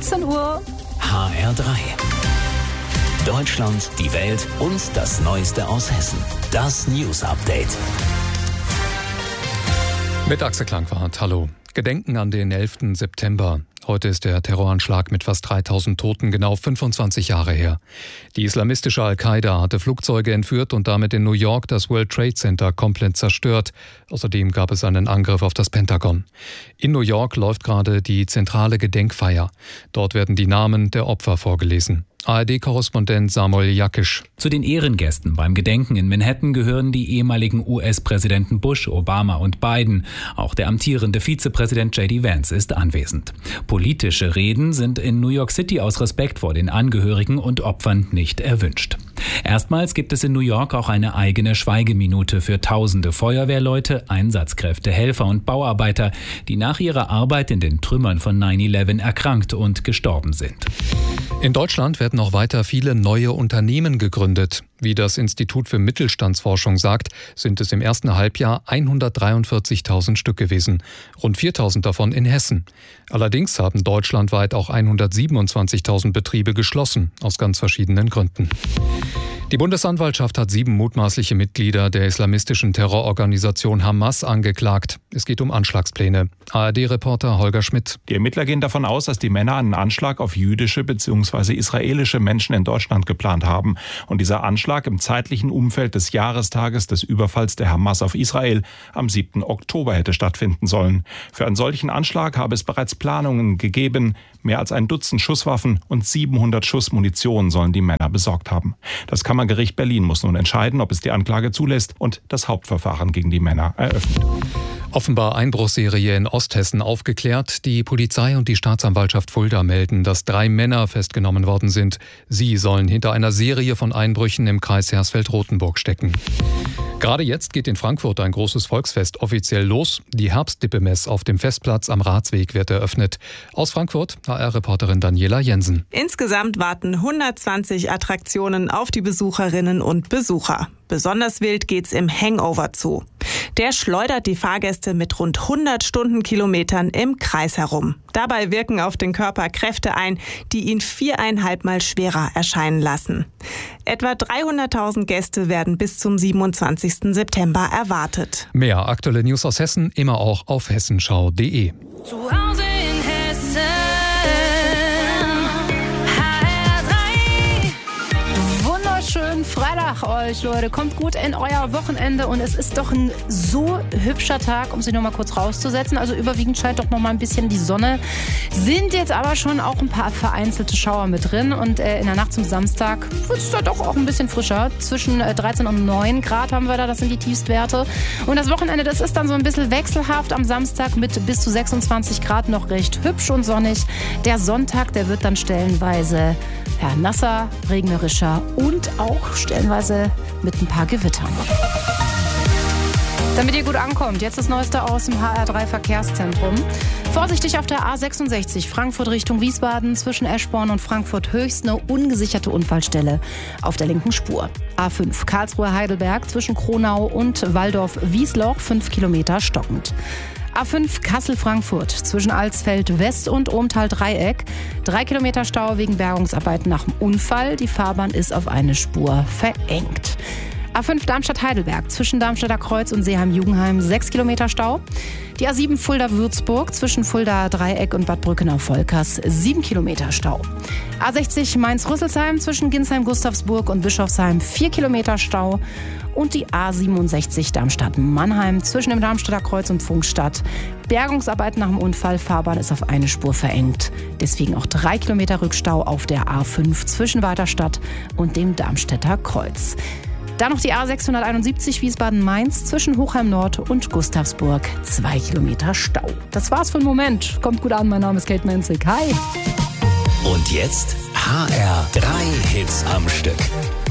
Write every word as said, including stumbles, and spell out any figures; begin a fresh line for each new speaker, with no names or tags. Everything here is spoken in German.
achtzehn Uhr.
H R drei. Deutschland, die Welt und das Neueste aus Hessen. Das News Update.
Mit Axel Klangwart, hallo. Gedenken an den elften September. Heute ist der Terroranschlag mit fast dreitausend Toten genau fünfundzwanzig Jahre her. Die islamistische Al-Qaida hatte Flugzeuge entführt und damit in New York das World Trade Center komplett zerstört. Außerdem gab es einen Angriff auf das Pentagon. In New York läuft gerade die zentrale Gedenkfeier. Dort werden die Namen der Opfer vorgelesen. A R D-Korrespondent Samuel Jakisch.
Zu den Ehrengästen beim Gedenken in Manhattan gehören die ehemaligen U S-Präsidenten Bush, Obama und Biden. Auch der amtierende Vizepräsident J D Vance ist anwesend. Politische Reden sind in New York City aus Respekt vor den Angehörigen und Opfern nicht erwünscht. Erstmals gibt es in New York auch eine eigene Schweigeminute für tausende Feuerwehrleute, Einsatzkräfte, Helfer und Bauarbeiter, die nach ihrer Arbeit in den Trümmern von neun elf erkrankt und gestorben sind.
In Deutschland werden noch weiter viele neue Unternehmen gegründet. Wie das Institut für Mittelstandsforschung sagt, sind es im ersten Halbjahr hundertdreiundvierzigtausend Stück gewesen. Rund viertausend davon in Hessen. Allerdings haben deutschlandweit auch hundertsiebenundzwanzigtausend Betriebe geschlossen, aus ganz verschiedenen Gründen. Die Bundesanwaltschaft hat sieben mutmaßliche Mitglieder der islamistischen Terrororganisation Hamas angeklagt. Es geht um Anschlagspläne. A R D-Reporter Holger Schmidt.
Die Ermittler gehen davon aus, dass die Männer einen Anschlag auf jüdische bzw. israelische Menschen in Deutschland geplant haben. Und dieser Anschlag im zeitlichen Umfeld des Jahrestages des Überfalls der Hamas auf Israel am siebten Oktober hätte stattfinden sollen. Für einen solchen Anschlag habe es bereits Planungen gegeben. Mehr als ein Dutzend Schusswaffen und siebenhundert Schuss Munition sollen die Männer besorgt haben. Das Kammergericht Berlin muss nun entscheiden, ob es die Anklage zulässt und das Hauptverfahren gegen die Männer eröffnet.
Offenbar Einbruchsserie in Osthessen aufgeklärt. Die Polizei und die Staatsanwaltschaft Fulda melden, dass drei Männer festgenommen worden sind. Sie sollen hinter einer Serie von Einbrüchen im Kreis Hersfeld-Rotenburg stecken. Gerade jetzt geht in Frankfurt ein großes Volksfest offiziell los. Die Herbstdippemess auf dem Festplatz am Ratsweg wird eröffnet. Aus Frankfurt H R-Reporterin Daniela Jensen.
Insgesamt warten hundertzwanzig Attraktionen auf die Besucherinnen und Besucher. Besonders wild geht's im Hangover zu. Der schleudert die Fahrgäste mit rund hundert Stundenkilometern im Kreis herum. Dabei wirken auf den Körper Kräfte ein, die ihn viereinhalb Mal schwerer erscheinen lassen. Etwa dreihunderttausend Gäste werden bis zum siebenundzwanzigsten September erwartet.
Mehr aktuelle News aus Hessen immer auch auf hessenschau punkt de.
Zu Hause in Hessen. H R drei. Wunderschönen Freitag euch, Leute. Kommt gut in euer Wochenende und es ist doch ein so hübscher Tag, um sich noch mal kurz rauszusetzen. Also überwiegend scheint doch noch mal ein bisschen die Sonne. Sind jetzt aber schon auch ein paar vereinzelte Schauer mit drin und äh, in der Nacht zum Samstag wird es da doch auch ein bisschen frischer. Zwischen äh, dreizehn und neun Grad haben wir da, das sind die Tiefstwerte. Und das Wochenende, das ist dann so ein bisschen wechselhaft am Samstag mit bis zu sechsundzwanzig Grad noch recht hübsch und sonnig. Der Sonntag, der wird dann stellenweise ja, nasser, regnerischer und auch stellenweise mit ein paar Gewittern. Damit ihr gut ankommt, jetzt das Neueste aus dem H R drei Verkehrszentrum. Vorsichtig auf der A sechsundsechzig, Frankfurt Richtung Wiesbaden, zwischen Eschborn und Frankfurt Höchst eine ungesicherte Unfallstelle auf der linken Spur. A fünf, Karlsruhe-Heidelberg, zwischen Kronau und Waldorf-Wiesloch, fünf Kilometer stockend. A fünf Kassel-Frankfurt, zwischen Alsfeld-West und Ohmtal-Dreieck. Drei Kilometer Stau wegen Bergungsarbeiten nach dem Unfall. Die Fahrbahn ist auf eine Spur verengt. A fünf Darmstadt-Heidelberg, zwischen Darmstädter Kreuz und Seeheim-Jugenheim, sechs Kilometer Stau. Die A sieben Fulda-Würzburg, zwischen Fulda-Dreieck und Bad Brückenau-Volkers, sieben Kilometer Stau. A sechzig Mainz-Rüsselsheim, zwischen Ginsheim-Gustavsburg und Bischofsheim, vier Kilometer Stau. Und die A siebenundsechzig Darmstadt-Mannheim, zwischen dem Darmstädter Kreuz und Pfungstadt. Bergungsarbeiten nach dem Unfall, Fahrbahn ist auf eine Spur verengt. Deswegen auch drei Kilometer Rückstau auf der A fünf zwischen Weiterstadt und dem Darmstädter Kreuz. Dann noch die A sechshunderteinundsiebzig Wiesbaden-Mainz zwischen Hochheim Nord und Gustavsburg. Zwei Kilometer Stau. Das war's für den Moment. Kommt gut an, mein Name ist Kate Menzig. Hi.
Und jetzt H R drei Hits am Stück.